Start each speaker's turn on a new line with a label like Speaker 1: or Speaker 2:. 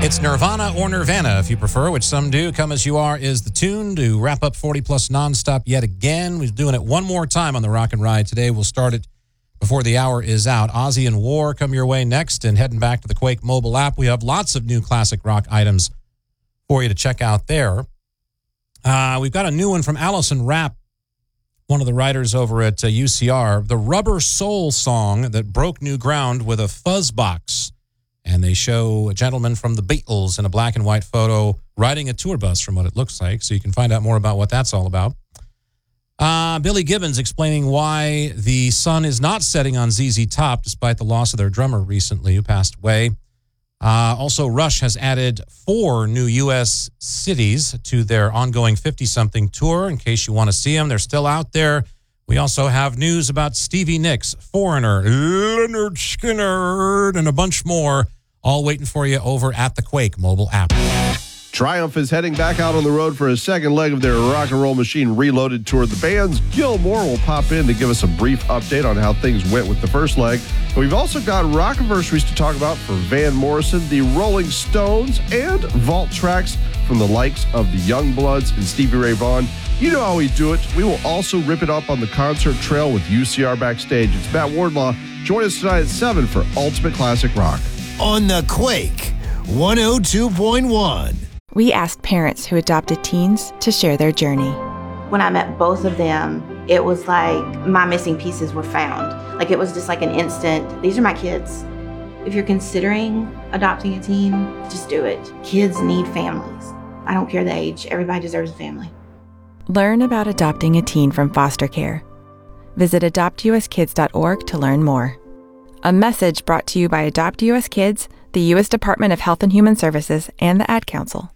Speaker 1: It's Nirvana or Nirvana, if you prefer, which some do. Come As You Are is the tune to wrap up 40 Plus nonstop yet again. We're doing it one more time on the Rock and Ride today. We'll start it before the hour is out. Ozzy and War come your way next, and heading back to the Quake mobile app, we have lots of new classic rock items for you to check out there. We've got a new one from Allison Rapp, one of the writers over at UCR, the Rubber Soul song that broke new ground with a fuzz box. And they show a gentleman from the Beatles in a black and white photo riding a tour bus from what it looks like. So you can find out more about what that's all about. Billy Gibbons explaining why the sun is not setting on ZZ Top despite the loss of their drummer recently who passed away. Also, Rush has added 4 new U.S. cities to their ongoing 50-something tour. In case you want to see them, they're still out there. We also have news about Stevie Nicks, Foreigner, Lynyrd Skynyrd, and a bunch more, all waiting for you over at the Quake mobile app.
Speaker 2: Triumph is heading back out on the road for a second leg of their Rock and Roll Machine Reloaded tour. The band's Gil Moore will pop in to give us a brief update on how things went with the first leg. And we've also got Rockiversaries to talk about for Van Morrison, the Rolling Stones, and vault tracks from the likes of the Youngbloods and Stevie Ray Vaughan. You know how we do it. We will also rip it up on the concert trail with UCR Backstage. It's Matt Wardlaw. Join us tonight at 7 for Ultimate Classic Rock.
Speaker 3: On the Quake 102.1.
Speaker 4: We asked parents who adopted teens to share their journey.
Speaker 5: When I met both of them, it was like my missing pieces were found. Like it was just like an instant, these are my kids. If you're considering adopting a teen, just do it. Kids need families. I don't care the age, everybody deserves a family.
Speaker 4: Learn about adopting a teen from foster care. Visit adoptuskids.org to learn more. A message brought to you by Adopt US Kids, the U.S. Department of Health and Human Services, and the Ad Council.